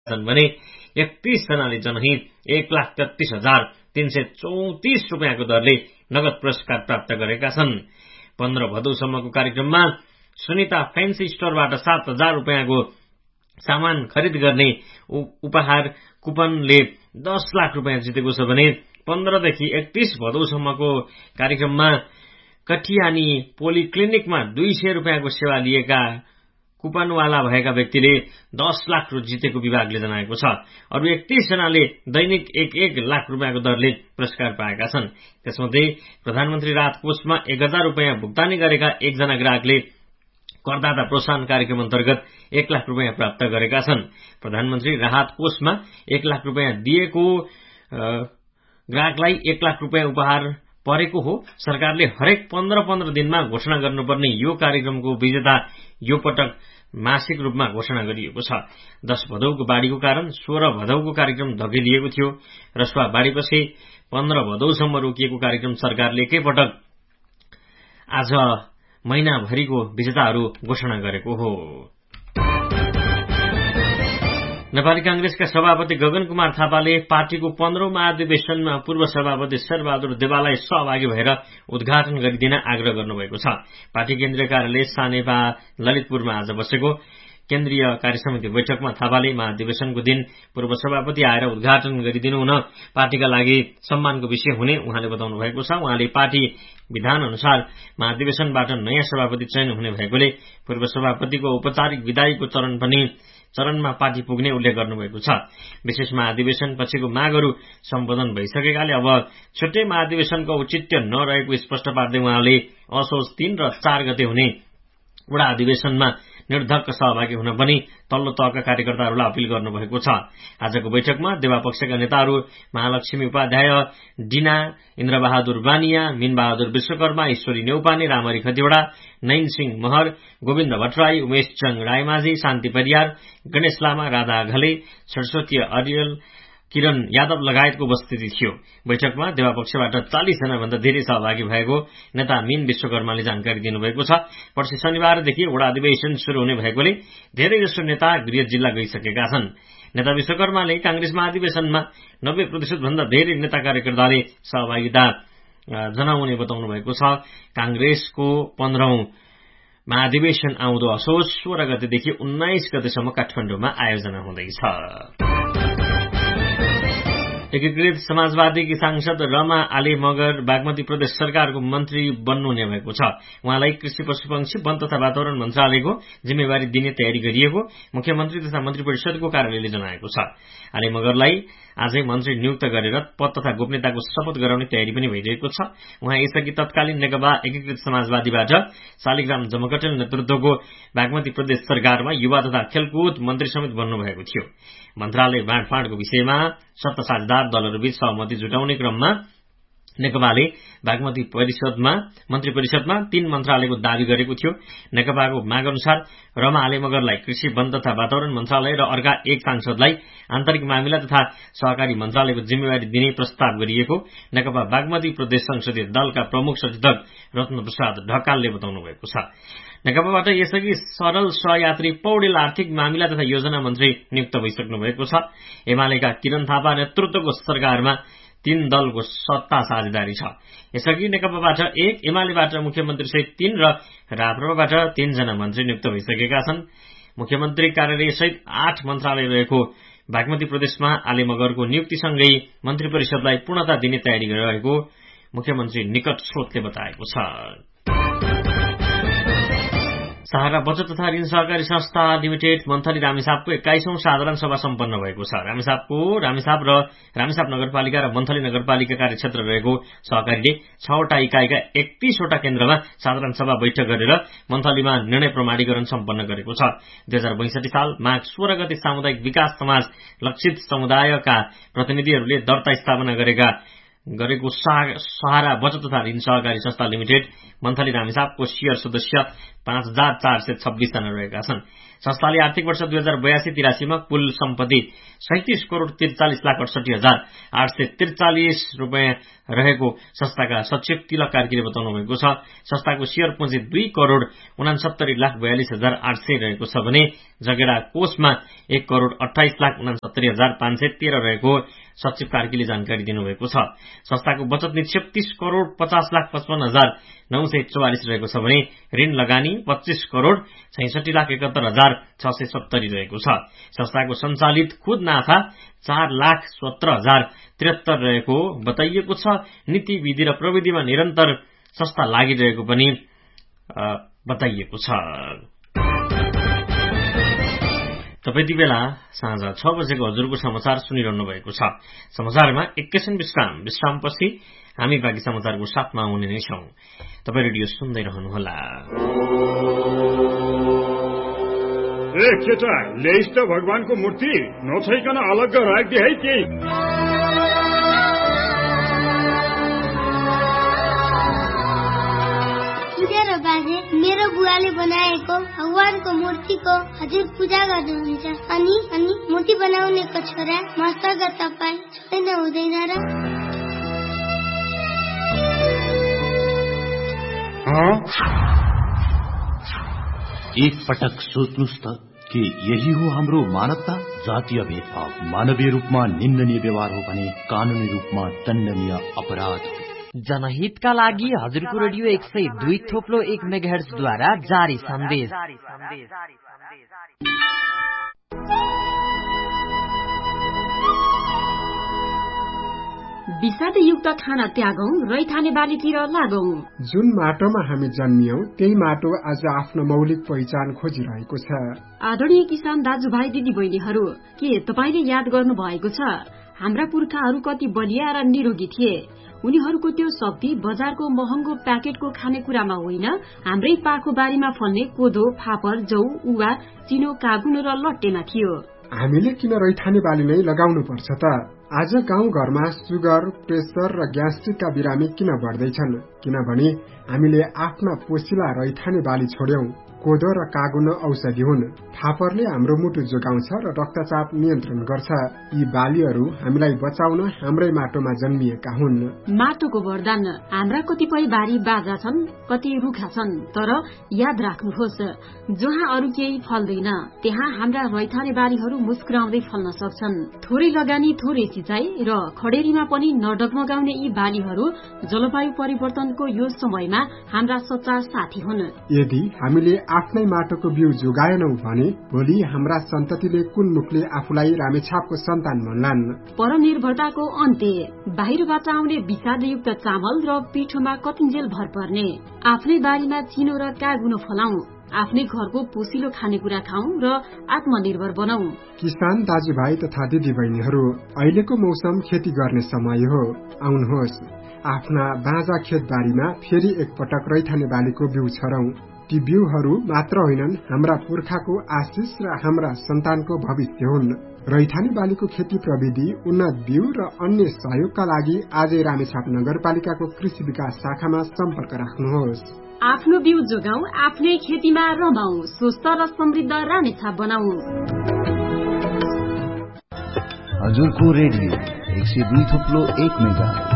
छन् भने 31 जनाले जनहित 1,33,334 रुपियाँको दरले नगद पुरस्कार प्राप्त गरेका छन्। 15 भदौसम्मको कार्यक्रममा सुनिता फ्यान्सी स्टोरबाट 7,000 रुपियाँको सामान खरिद गर्ने उपहार कुपनले 10 लाख रुपियाँ जितेको छ भने 15 देखि 31 भदौसम्मको कार्यक्रममा कठियानी पोलिक्लिनिकमा 200 रुपियाँको सेवा लिएका कुपनवाला भएका व्यक्तिले 10 लाख रु जितेको विभागले जनाएको छ। अरु 31 जनाले दैनिक 1 लाख रुपियाँको दरले पुरस्कार पाएका छन्। त्यसमध्ये प्रधानमन्त्री राहत कोषमा 1000 रुपियाँ भुक्तानी गरेका एकजना ग्राहकले करदाता प्रोत्साहन कार्यक्रम अन्तर्गत 1 लाख रुपियाँ प्राप्त गरेका छन्। प्रधानमन्त्री राहत कोषमा 1 लाख रुपियाँ दिएको ग्राहकलाई 1 लाख रुपियाँ उपहार परेको हो। सरकारले हरेक 15-15 दिनमा घोषणा गर्नुपर्ने यो कार्यक्रमको विजेता यो पटक मासिक रूपमा घोषणा गरिएको छ। 10 भदौको बाढ़ीको कारण 16 भदौको कार्यक्रम धकेलिएको थियो। रसुवा बाढ़ीपछि 15 भदौसम्म रोकिएको कार्यक्रम सरकारले एकैपटक आज महिनाभरिको विजेताहरू घोषणा गरेको हो। नेपाली कांग्रेसका सभापति गगन कुमार थापाले पार्टीको 15औं महाधिवेशनमा पूर्व सभापति शेरबहादुर देवाललाई सहभागी भएर उद्घाटन गरिदिन आग्रह गर्नुभएको छ। पार्टी केन्द्रीय कार्यालय सानेपा ललितपुरमा आज बसेको केन्द्रीय कार्यसमिति बैठकमा थापाले महाधिवेशनको दिन पूर्व सभापति आएर उद्घाटन गरिदिनु हुन पार्टीका लागि सम्मानको विषय हुने उहाँले बताउनु भएको छ। उहाँले पार्टी विधान अनुसार महाधिवेशनबाट नयाँ सभापति चयन हुने भएकोले पूर्व सभापतिको औपचारिक विदाईको चरणमा पार्टी पुग्ने उल्लेख गर्नुभएको छ। विशेष महाधिवेशन पछिको मागहरू सम्बोधन भइसकेकाले अब छुट्टै महाधिवेशनको औचित्य नरहेको स्पष्ट पार्दै उहाँले असोज 3 र 4 गते हुने वडा अधिवेशनमा निर्धक्क सहभागी हुन पनि तल्लो तहका कार्यकर्ताहरूलाई अपील गर्नुभएको छ। आजको बैठकमा देवापक्षका नेताहरू महालक्ष्मी उपाध्याय, डिना, इन्द्रबहादुर बानिया, मीनबहादुर विश्वकर्मा, ईश्वरी नेउपाने, रामरी खतिवड़ा, नयन सिंह महर, गोविन्द भट्टराई, उमेश चंग रायमाझी, शान्ति परियार, गणेश लामा, राधा घले, सरस्वती अरियल, किरण यादव लगायतको उपस्थिति थियो। बैठकमा देवापक्षबाट 40 जना भन्दा धेरै सहभागी भएको नेता मीन विश्वकर्माले जानकारी दिनुभएको छ। पर्सि शनिबारदेखि वडा अधिवेशन शुरू हुने भएकोले धेरैजसो नेता गृह जिल्ला गइसकेका छन्। नेता विश्वकर्माले कांग्रेस महाधिवेशनमा 90% भन्दा धेरै नेता कार्यकर्ताले सहभागिता जनाउने बताउनु भएको छ। कांग्रेसको 15औं महाधिवेशन आउँदो असोज 16 गतेदेखि 19 गतेसम्म काठमाडौँमा आयोजना हुँदैछ। एकीकृत समाजवादीकी सांसद रमा आले मगर बागमती प्रदेश सरकारको मन्त्री बन्नुहुने भएको छ। उहाँलाई कृषि पशुपक्षी वन तथा वातावरण मन्त्रालयको जिम्मेवारी दिने तयारी गरिएको मुख्यमन्त्री तथा मन्त्री परिषदको कार्यालयले जनाएको छ। आले मगरलाई आजै मन्त्री नियुक्त गरेर पद तथा गोपनीयताको शपथ गराउने तयारी पनि भइरहेको छ। उहाँ यसअघि तत्कालीन नेकपा एकीकृत समाजवादीबाट शालिग्राम जमकटेल नेतृत्वको बागमती प्रदेश सरकारमा युवा तथा खेलकुद मन्त्री समेत बन्नुभएको थियो। मन्त्रालय बाँडफाँडको विषयमा सत्ता साझेदार दलहरूबीच सहमति जुटाउने क्रममा नेकपाले बागमती मन्त्री परिषदमा 3 मन्त्रालयको दावी गरेको थियो। नेकपाको माग अनुसार रमा आले मगरलाई कृषि वन तथा वातावरण मन्त्रालय र अर्का एक सांसदलाई आन्तरिक मामिला तथा सहकारी मन्त्रालयको जिम्मेवारी दिने प्रस्ताव गरिएको नेकपा बागमती प्रदेश संसदीय दलका प्रमुख सचेतक रत्न प्रसाद ढकालले बताउनु भएको छ। नेकपाबाट यसअघि सरल सहयात्री पौडेल आर्थिक मामिला तथा योजना मन्त्री नियुक्त भइसक्नु भएको छ। एमालेका किरण थापा नेतृत्वको सरकारमा 3 दलको सत्ता साझेदारी छ। यसअघि नेकपाबाट 1, एमालेबाट मुख्यमन्त्री सहित 3 र राप्रपाबाट 3 जना मन्त्री नियुक्त भइसकेका छन्। मुख्यमन्त्री कार्यालय सहित 8 मन्त्रालय रहेको बागमती प्रदेशमा आले मगरको नियुक्तिसँगै मन्त्री परिषदलाई पूर्णता दिने तयारी गरिरहेको मुख्यमन्त्री निकट स्रोतले बताएको छ। सहारा बचत तथा ऋण सहकारी संस्था लिमिटेड मन्थली रामेछापको 21औं साधारण सभा सम्पन्न भएको छ। रामेछाप नगरपालिका र मन्थली नगरपालिका कार्यक्षेत्र रहेको सहकारीले 6 वटा इकाइका 31 वटा केन्द्रमा साधारण सभा बैठक गरेर मन्थलीमा निर्णय प्रमाणीकरण सम्पन्न गरेको छ। 2062 साल माघ 16 गते सामुदायिक विकास समाज लक्षित समुदायका प्रतिनिधिहरूले दर्ता स्थापना गरेका गरेको सहारा बचत तथा ऋण सहकारी संस्था लिमिटेड मन्थली रामेछापको शेयर सदस्य 5426 जना रहेका छन्। संस्थाले आर्थिक वर्ष 2082-83 मा कुल सम्पत्ति 37,43,68,843 रुपैयाँ रहेको संस्थाका सचिव तिलक कार्कीले बताउनु भएको छ। संस्थाको शेयर पुँजी 2,69,42,800 रहेको छ भने जगेडा कोषमा 1,28,69,513 रहेको सचिव कार्कीले जानकारी दिनुभएको छ। संस्थाको बचत निक्षेप 30,50,55,944 रहेको छ भने ऋण लगानी 25,66,71,670 रहेको छ। संस्थाको सञ्चालित खुद नाफा 4,17,073 रहेको बताइएको छ। नीति विधि र प्रविधिमा निरन्तर संस्था लागिरहेको पनि बताइएको छ। तपाईँ ती बेला साँझ 6 बजेको हजुरको समाचार सुनिरहनु भएको छ। समाचारमा एकैछिन विश्रामपछि हामी बाँकी समाचारको साथमा हुने नै छौं। तपाईँ रेडियो सुन्दै रहनुहोला। ए केटा, ल्याइस् त भगवानको मूर्ति नछैकन अलग्ग राख्दे है केही। बाजे मेरो बुवाले बनाएको भगवानको मूर्तिको हजुर पूजा गर्नुहुन्छ अनि मूर्ति बनाउनेको छोरा मस्तक तपाईँ छैन हुँदैन र? एक पटक सोच्नुस् त कि यही हो हाम्रो मानवता। जातीय भेदभाव मानवीय रूपमा निन्दनीय व्यवहार हो भने कानूनी रूपमा दण्डनीय अपराध हो। जनहितका लागि हजुरको रेडियो 102.1 मेगाहर्ज द्वारा जारी सन्देश। विषादयुक्त खाना त्यागौं, रैथाने बालीतिर लागौं। जुन माटोमा हामी जन्मियौं त्यही माटो आज आफ्नो मौलिक पहिचान खोजिरहेको छ। आदरणीय किसान दाजुभाइ दिदी बहिनीहरू, के तपाईले याद गर्नु भएको छ हाम्रा पुर्खाहरू कति बलिया र निरोगी थिए? उनीहरूको त्यो शक्ति बजारको महँगो प्याकेटको खानेकुरामा होइन, हाम्रै पाखो बारीमा फल्ने कोदो, फापर, जौ, उवा, चिनो, कागुनो र लट्टेमा थियो। हामीले किन रैथाने बाली नै लगाउनु पर्छ त? आज गाउँ घरमा सुगर, प्रेसर र ग्यास्ट्रिकका बिरामी किन बढ्दैछन्? किनभने हामीले आफ्ना पोसिला रैथाने बाली छोड्यौं। कोदो र कागुनो औषधि हुन्। फापरले हाम्रो मुटु जोगाउँछ र रक्तचाप नियन्त्रण गर्छ। यी बालीहरू हामीलाई बचाउन हाम्रै माटोमा जन्मिएका हुन्। माटोको वरदान। हाम्रा कतिपय बारी बाजा छन्, कति रुखा छन्, तर याद राख्नुहोस्, जहाँ अरू केही फल्दैन त्यहाँ हाम्रा रैथाने बारीहरू मुस्कुराउँदै फल्न सक्छन्। थोरै लगानी, थोरै सिँचाइ र खडेरीमा पनि नडगमगाउने यी बालीहरू जलवायु परिवर्तनको यो समयमा हाम्रा सच्चा साथी हुन्। यदि हामीले आफ्नै माटोको बिउ जोगाएनौं भने भोलि हाम्रा सन्ततिले कुन मुखले आफूलाई रामेछापको सन्तान भन्लान्? परनिर्भरताको अन्त्य। बाहिरबाट आउने विषादयुक्त चामल र पिठोमा कतिन्जेल भर पर्ने। आफ्नै बारीमा चिनो र कागुनो फलाउँ, आफ्नै घरको पोसिलो खानेकुरा खाउँ र आत्मनिर्भर बनाऊ। किसान दाजुभाइ तथा दिदी बहिनीहरू, अहिलेको मौसम खेती गर्ने समय हो। आउनुहोस्, आफ्ना बाँझा खेतबारीमा फेरि एकपटक रैथाने बालीको बिउ छरौं। ती बिउहरू मात्र होइनन्, हाम्रा पुर्खाको आशिष र हाम्रा सन्तानको भविष्य हुन्। रैथाने बालीको खेती प्रविधि, उन्नत बिउ र अन्य सहयोगका लागि आजै रामेछाप नगरपालिकाको कृषि विकास शाखामा सम्पर्क राख्नुहोस्। आफ्नो बिउ जोगाऊ, आफ्नै खेतीमा रमाऊ, स्वस्थ र समृद्ध रामेछाप बनाऊ। हजुरको रेडियो 102.1 मेगाहर्ज।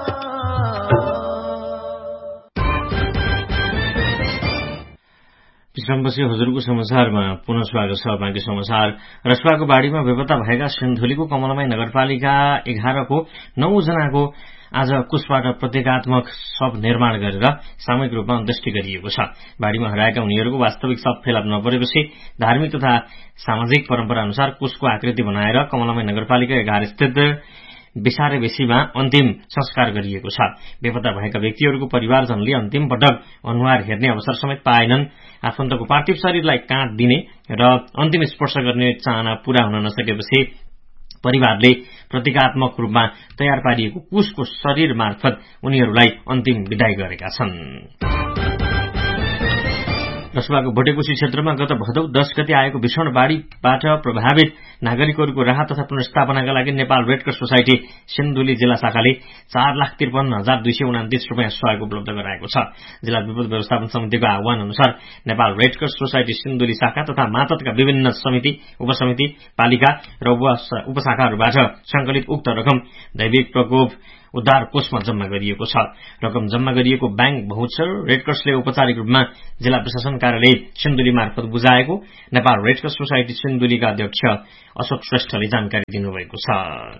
विश्रामपछि हजुरको समाचारमा पुनः स्वागत छ। बाँकी समाचार। रसुवाको बाढीमा बेपत्ता भएका सिन्धुलीको कमलमाई नगरपालिका 11 को 9 जनाको आज कुशबाट प्रतीकात्मक शव निर्माण गरेर सामूहिक रूपमा अन्त्येष्टि गरिएको छ। बाढीमा हराएका उनीहरूको वास्तविक शव फेला नपरेपछि धार्मिक तथा सामाजिक परम्परा अनुसार कुशको आकृति बनाएर कमलमाई नगरपालिका 11 स्थित विसारे बेसीमा अन्तिम संस्कार गरिएको छ। बेपत्ता भएका व्यक्तिहरूको परिवारजनले अन्तिम पटक अनुहार हेर्ने अवसर समेत पाएनन्। आफन्तको पार्थिव शरीरलाई काँध दिने र अन्तिम स्पर्श गर्ने चाहना पूरा हुन नसकेपछि परिवारले प्रतीकात्मक रूपमा तयार पारिएको कुशको शरीर मार्फत उनीहरूलाई अन्तिम विदाई गरेका छन्। रसुवाको भोटेकोशी क्षेत्रमा गत भदौ 10 गते आएको भीषण बाढीबाट प्रभावित नागरिकहरूको राहत तथा पुनर्स्थापनाका लागि नेपाल रेडक्रस सोसाइटी सिन्धुली जिल्ला शाखाले 4,53,229 रुपियाँ सहयोग उपलब्ध गराएको छ। जिल्ला विपद व्यवस्थापन समितिको आह्वान अनुसार नेपाल रेडक्रस सोसाइटी सिन्धुली शाखा तथा मातहतका विभिन्न समिति, उपसमिति, पालिका र उपशाखाहरूबाट संकलित उक्त रकम दैविक प्रकोप उद्धार कोषमा जम्मा गरिएको छ। रकम जम्मा गरिएको बैंक भौचर रेडक्रसले औपचारिक रूपमा जिल्ला प्रशासन कार्यालय सिन्धुली मार्फत बुझाएको नेपाल रेडक्रस सोसाइटी सिन्धुलीका अध्यक्ष अशोक श्रेष्ठले जानकारी दिनुभएको छ।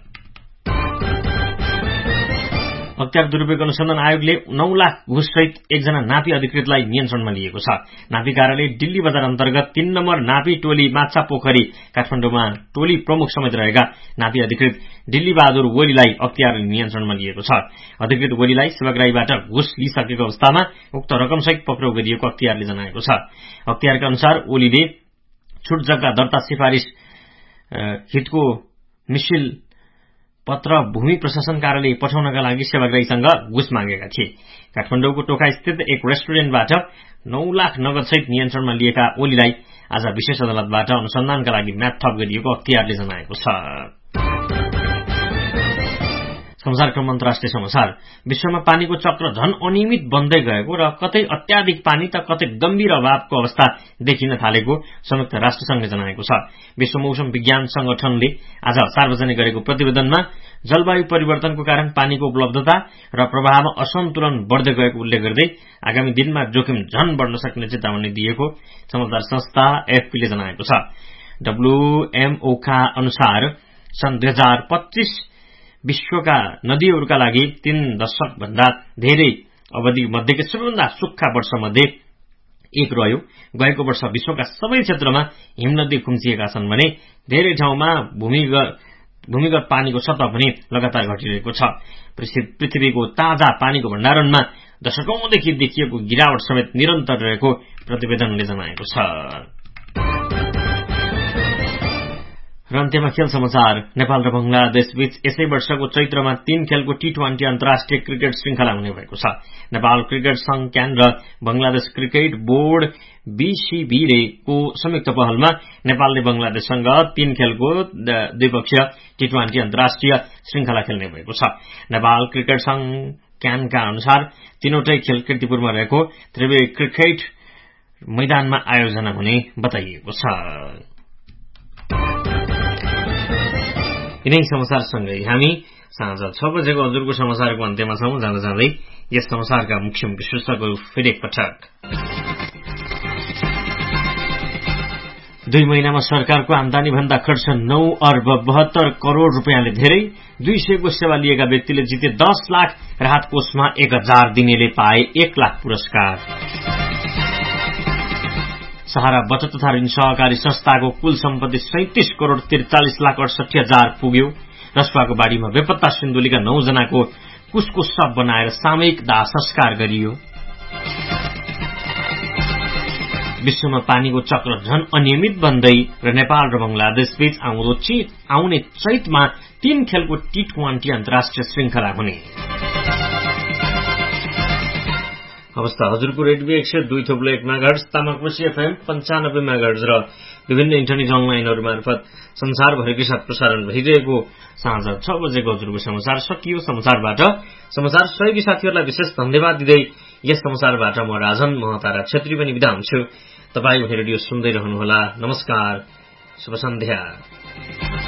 अख्तियार दुरूपयोग अनुसन्धान आयोगले 9 लाख घुससहित एकजना नापी अधिकृतलाई नियन्त्रणमा लिएको छ। नापी कार्यालय दिल्ली बजार अन्तर्गत 3 नम्बर नापी टोली माछा पोखरी काठमाडौँमा टोली प्रमुख समेत रहेका नापी अधिकृत दिल्ली बहादुर ओलीलाई अख्तियारले नियन्त्रणमा लिएको छ। अधिकृत ओलीलाई सेवाग्राहीबाट घुस लिइसकेको अवस्थामा उक्त रकमसहित पक्राउ गरिएको अख्तियारले जनाएको छ। अख्तियारका अनुसार ओलीले छुट जग्गा दर्ता सिफारिस हितको मिसिल पत्र भूमि प्रशासन कार्यालय पठाउनका लागि सेवाग्राहीसँग घुस मागेका थिए। काठमाडौँको टोखा स्थित एक रेस्टुरेन्टबाट 9 लाख नगदसहित नियन्त्रणमा लिएका ओलीलाई आज विशेष अदालतबाट अनुसन्धानका लागि म्याद थप गरिएको अख्तियारले जनाएको छ। समाचार क्रम अन्तर्राष्ट्रिय समाचार। विश्वमा पानीको चक्र झन अनियमित बन्दै गएको र कतै अत्याधिक पानी त कतै गम्भीर अभावको अवस्था देखिन थालेको संयुक्त राष्ट्रसंघले जनाएको छ। विश्व मौसम विज्ञान संगठनले आज सार्वजनिक गरेको प्रतिवेदनमा जलवायु परिवर्तनको कारण पानीको उपलब्धता र प्रवाहमा असन्तुलन बढ्दै गएको उल्लेख गर्दै आगामी दिनमा जोखिम झन बढ्न सक्ने चेतावनी दिएको समाचार संस्था एएफपीले जनाएको छ। डब्ल्यूएमओका अनुसार सन् 2025 विश्वका नदीहरूका लागि 3 दशक भन्दा धेरै अवधि मध्येको सबैभन्दा सुक्खा वर्षमध्ये एक रह्यो। गएको वर्ष विश्वका सबै क्षेत्रमा हिमनदी खुम्चिएका छन् भने धेरै ठाउँमा भूमिगत पानीको सतह पनि लगातार घटिरहेको छ। पृथ्वीको ताजा पानीको भण्डारणमा दशकौंदेखि देखिएको गिरावट समेत निरन्तर रहेको प्रतिवेदनले जनाएको छ। र अन्त्यमा खेल समाचार। नेपाल र बंगलादेश बीच यसै वर्षको चैत्रमा 3 खेलको टी20 अन्तर्राष्ट्रिय क्रिकेट श्रृंखला हुने भएको छ। नेपाल क्रिकेट संघ क्यान र बंगलादेश क्रिकेट बोर्ड बीसीबी को संयुक्त पहलमा नेपालले बंगलादेशसँग 3 खेलको द्विपक्षीय टी20 अन्तर्राष्ट्रिय श्रृंखला खेल्ने भएको छ। नेपाल क्रिकेट संघ क्यानका अनुसार तीनवटै खेल कीर्तिपुरमा रहेको त्रिवेणी क्रिकेट मैदानमा आयोजना हुने बताइएको छ। यिनै समाचारसँगै हामी साँझ 6 बजेको हजुरको समाचारको अन्त्यमा छौं। जाँदा जाँदै यस समाचारका मुख्य शीर्षकहरू फेरि एकपटक। 2 महिनामा सरकारको आमदानी भन्दा खर्च 9 अर्ब 72 करोड़ रुपियाँले धेरै। 200 को सेवा लिएका व्यक्तिले जिते 10 लाख। राहत कोषमा 1000 दिनेले पाए 1 लाख पुरस्कार। सहारा बचत तथा ऋण सहकारी संस्थाको कुल सम्पत्ति 37 करोड़ 43 लाख 68 हजार पुग्यो। रसुवाको बाढीमा बेपत्ता सिन्धुलीका 9 जनाको कुसको शव बनाएर सामूहिक दाह संस्कार गरियो। विश्वमा पानीको चक्र झन अनियमित बन्दै र नेपाल र बंगलादेश बीच आउने चैतमा 3 खेलको टी20 अन्तर्राष्ट्रिय श्रृंखला हुने। अवस्था हजुरको radio 102.1 megahertz, Tamakoshi FM 95 megahertz र विभिन्न इन्टरनेट अनलाइनहरू मार्फत संसारभरिकै साथ प्रसारण भइरहेको साँझ 6 बजेको हजुरको समाचार सकियो। समाचारबाट समाचार सहयोगी साथीहरूलाई विशेष धन्यवाद दिँदै यस समाचारबाट म राजन महतारा छेत्री पनि बिदा हुन्छु। तपाईँ रेडियो सुन्दै रहनुहोला। नमस्कार, शुभ सन्ध्या।